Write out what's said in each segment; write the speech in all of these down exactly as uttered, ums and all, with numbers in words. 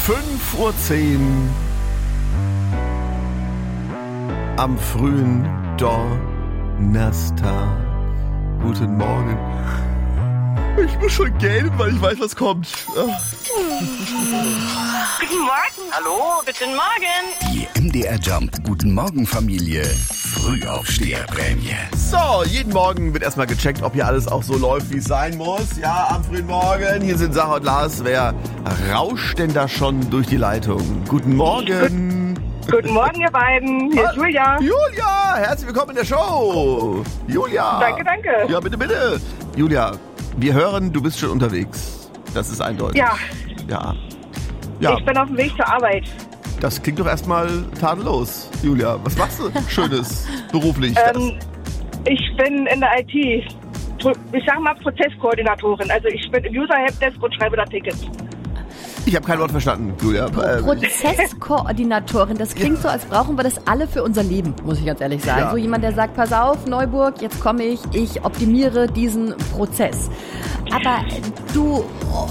fünf Uhr zehn am frühen Donnerstag. Guten Morgen. Ich muss schon gähnen, weil ich weiß, was kommt. Ach. Guten Morgen. Hallo, guten Morgen. Die M D R Jump Guten Morgen Familie Frühaufsteherprämie. So, jeden Morgen wird erstmal gecheckt, ob hier alles auch so läuft, wie es sein muss. Ja, am frühen Morgen. Hier sind Sarah und Lars. Wer rauscht denn da schon durch die Leitung? Guten Morgen. Guten Morgen, ihr beiden. Hier ist Julia. Julia, herzlich willkommen in der Show. Julia. Danke, danke. Ja, bitte, bitte. Julia, wir hören, du bist schon unterwegs. Das ist eindeutig. Ja. Ja. Ja. Ich bin auf dem Weg zur Arbeit. Das klingt doch erstmal tadellos. Julia, was machst du Schönes beruflich? Ähm, ich bin in der I T. Ich sag mal Prozesskoordinatorin. Also ich bin im User-Helpdesk und schreibe da Tickets. Ich habe kein Wort verstanden, Julia. Pro- Prozesskoordinatorin, das klingt ja so, als brauchen wir das alle für unser Leben, muss ich ganz ehrlich sagen. Ja. So jemand, der sagt, pass auf, Neuburg, jetzt komme ich, ich optimiere diesen Prozess. Aber du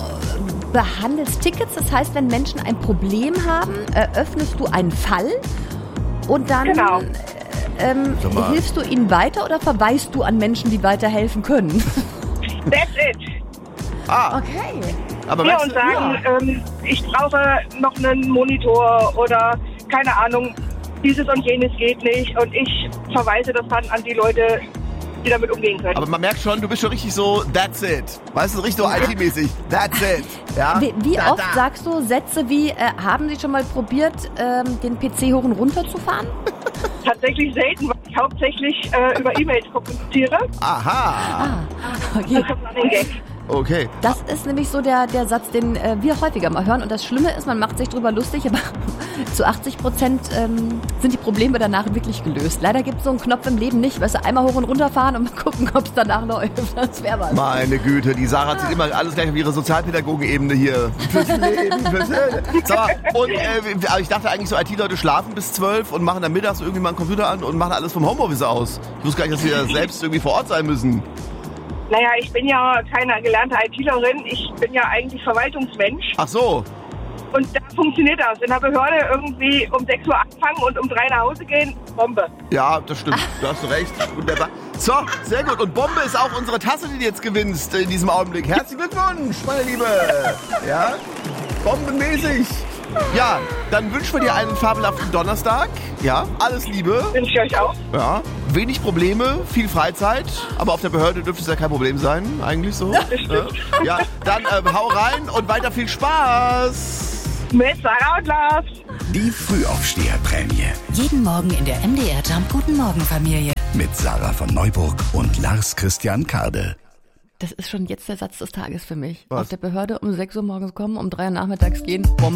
behandelst Tickets, das heißt, wenn Menschen ein Problem haben, eröffnest du einen Fall und dann Genau. ähm, hilfst du ihnen weiter oder verweist du an Menschen, die weiterhelfen können? That's it. Ah, Okay. aber Ja, weißt und du, sagen, ähm, ich brauche noch einen Monitor oder keine Ahnung, dieses und jenes geht nicht. Und ich verweise das dann an die Leute, die damit umgehen können. aber man merkt schon, du bist schon richtig so, that's it. Weißt du, richtig so I T-mäßig. That's it. Ja? Wie, wie Da, oft da. sagst du Sätze wie, äh, haben Sie schon mal probiert, ähm, den P C hoch und runter zu fahren? Tatsächlich selten, weil ich hauptsächlich äh, über E-Mails kommuniziere. Aha. Okay. Das ist ein Gag. Okay. Das ist nämlich so der, der Satz, den äh, wir häufiger mal hören. Und das Schlimme ist, man macht sich drüber lustig, aber zu achtzig Prozent ähm, sind die Probleme danach wirklich gelöst. Leider gibt es so einen Knopf im Leben nicht. Weißt du, einmal hoch und runter fahren und mal gucken, ob es danach läuft. Das wäre was. Meine Güte, die Sarah zieht immer alles gleich auf ihre Sozialpädagogen-Ebene hier. Fürs Leben, fürs Leben. Sag mal, und äh, ich dachte eigentlich so, I T-Leute schlafen bis zwölf und machen dann mittags irgendwie mal einen Computer an und machen alles vom Homeoffice aus. Ich wusste gar nicht, dass wir selbst irgendwie vor Ort sein müssen. Naja, ich bin ja keine gelernte ITlerin, ich bin ja eigentlich Verwaltungsmensch. Ach so. Und da funktioniert das. In der Behörde irgendwie um sechs Uhr anfangen und um drei nach Hause gehen, Bombe. Ja, das stimmt. Du hast recht. Wunderbar. So, sehr gut. Und Bombe ist auch unsere Tasse, die du jetzt gewinnst in diesem Augenblick. Herzlichen Glückwunsch, meine Liebe. Ja, bombenmäßig. Ja, dann wünschen wir dir einen fabelhaften Donnerstag. Ja, alles Liebe. Wünsche ich euch auch. Ja, wenig Probleme, viel Freizeit. Aber auf der Behörde dürfte es ja kein Problem sein, eigentlich so. Ja, ja, dann äh, hau rein und weiter viel Spaß. Mit Sarah und Lars. Die Frühaufsteherprämie Jeden Morgen in der M D R Jump Guten Morgen Familie. mit Sarah von Neuburg und Lars Christian Kade. Das ist schon jetzt der Satz des Tages für mich. Was? Auf der Behörde um sechs Uhr morgens kommen, um drei Uhr nachmittags gehen. Bombe.